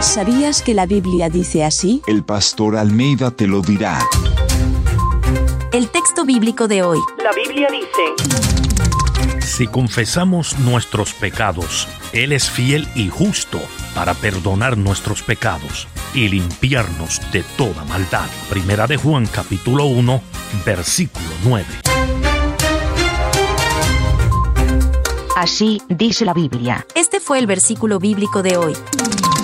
¿Sabías que la Biblia dice así? El pastor Almeida te lo dirá. El texto bíblico de hoy. La Biblia dice: Si confesamos nuestros pecados, Él es fiel y justo para perdonar nuestros pecados y limpiarnos de toda maldad. Primera de Juan, capítulo 1, versículo 9. Así dice la Biblia. Este fue el versículo bíblico de hoy.